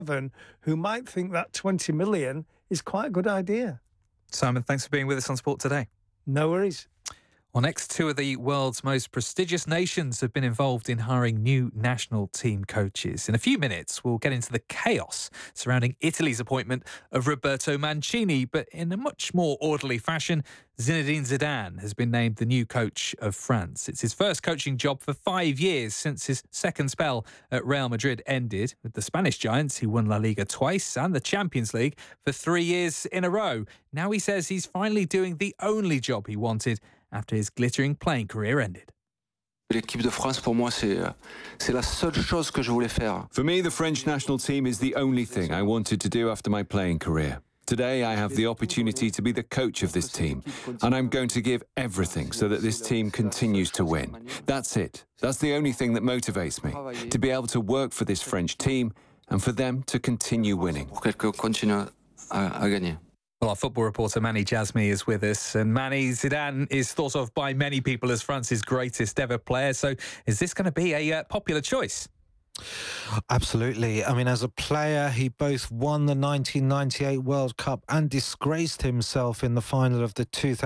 who might think that 20 million is quite a good idea. Simon, thanks for being with us on Sport Today. No worries. Well, next, two of the world's most prestigious nations have been involved in hiring new national team coaches. In a few minutes, we'll get into the chaos surrounding Italy's appointment of Roberto Mancini, but in a much more orderly fashion, Zinedine Zidane has been named the new coach of France. It's his first coaching job for 5 years since his second spell at Real Madrid ended. With the Spanish Giants, he won La Liga twice and the Champions League for 3 years in a row. Now he says he's finally doing the only job he wanted after his glittering playing career ended. L'équipe de France, pour moi, c'est la seule chose que je voulais faire. For me, the French national team is the only thing I wanted to do after my playing career. Today, I have the opportunity to be the coach of this team, and I'm going to give everything so that this team continues to win. That's it. That's the only thing that motivates me, to be able to work for this French team and for them to continue winning. Pour qu'elle continue à gagner. Well, our football reporter Mani Jazmi is with us. And Mani, Zidane is thought of by many people as France's greatest ever player. So is this going to be a popular choice? Absolutely. I mean, as a player, he both won the 1998 World Cup and disgraced himself in the final of the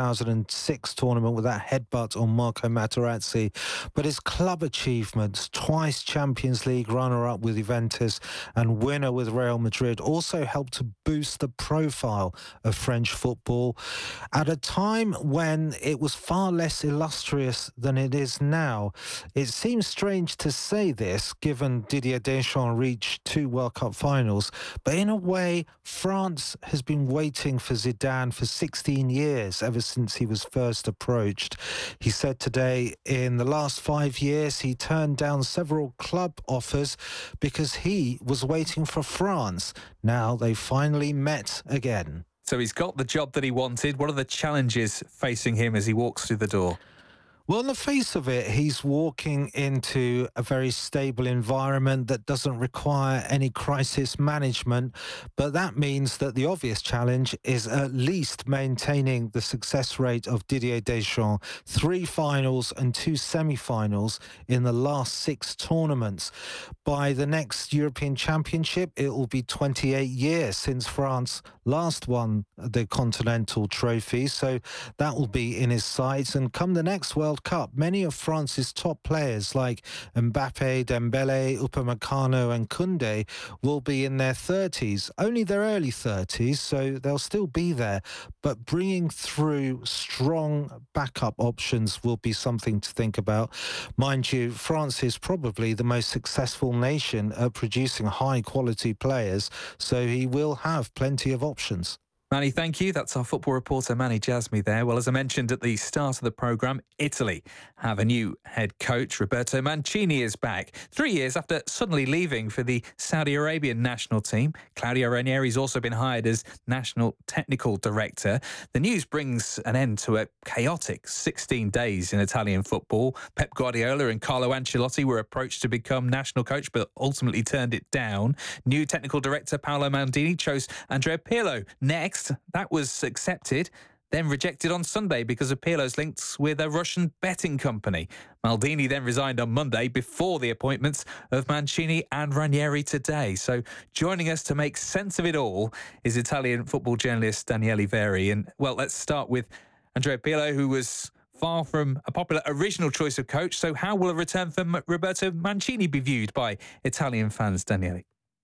2006 tournament with that headbutt on Marco Materazzi. But his club achievements, twice Champions League runner-up with Juventus and winner with Real Madrid, also helped to boost the profile of French football at a time when it was far less illustrious than it is now. It seems strange to say this, given Didier Deschamps reached 2 World Cup finals, but in a way, France has been waiting for Zidane for 16 years, ever since he was first approached. He said today, in the last 5 years, he turned down several club offers because he was waiting for France. Now they finally met again. So he's got the job that he wanted. What are the challenges facing him as he walks through the door? Well, on the face of it, he's walking into a very stable environment that doesn't require any crisis management. But that means that the obvious challenge is at least maintaining the success rate of Didier Deschamps. 3 finals and 2 semi-finals in the last 6 tournaments. By the next European Championship, it will be 28 years since France last won the Continental Trophy. So that will be in his sights. And come the next World Cup, many of France's top players like Mbappe, Dembele, Upamecano and Koundé will be in their 30s, only their early 30s, so they'll still be there. But bringing through strong backup options will be something to think about. Mind you, France is probably the most successful nation at producing high-quality players, so he will have plenty of options. Mani, thank you. That's our football reporter, Mani Jazmi there. Well, as I mentioned at the start of the programme, Italy have a new head coach. Roberto Mancini is back 3 years after suddenly leaving for the Saudi Arabian national team. Claudio Ranieri's also been hired as national technical director. The news brings an end to a chaotic 16 days in Italian football. Pep Guardiola and Carlo Ancelotti were approached to become national coach, but ultimately turned it down. New technical director Paolo Maldini chose Andrea Pirlo next. That was accepted, then rejected on Sunday because of Pirlo's links with a Russian betting company. Maldini then resigned on Monday before the appointments of Mancini and Ranieri today. So joining us to make sense of it all is Italian football journalist Daniele Veri. And, well, let's start with Andrea Pirlo, who was far from a popular original choice of coach. So how will a return from Roberto Mancini be viewed by Italian fans, Daniele?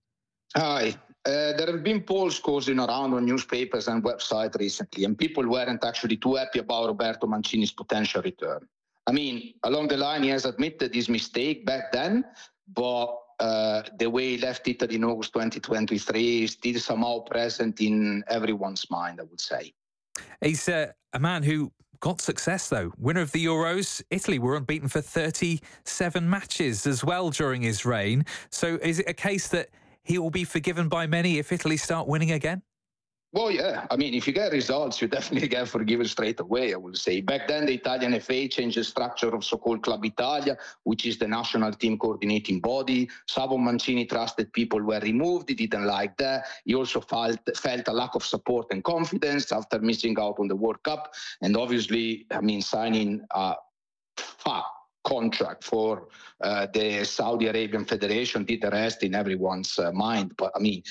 Hi. There have been polls causing around on newspapers and websites recently, and people weren't actually too happy about Roberto Mancini's potential return. I mean, along the line, he has admitted his mistake back then, but the way he left Italy in August 2023 is still somehow present in everyone's mind, I would say. He's a man who got success, though. Winner of the Euros. Italy were unbeaten for 37 matches as well during his reign. So is it a case that he will be forgiven by many if Italy start winning again? Well, yeah. I mean, if you get results, you definitely get forgiven straight away, I would say. Back then, the Italian FA changed the structure of so-called Club Italia, which is the national team coordinating body. Some of Mancini trusted people were removed. He didn't like that. He also felt a lack of support and confidence after missing out on the World Cup. And obviously, I mean, signing contract for the Saudi Arabian Federation did the rest in everyone's mind. But I mean,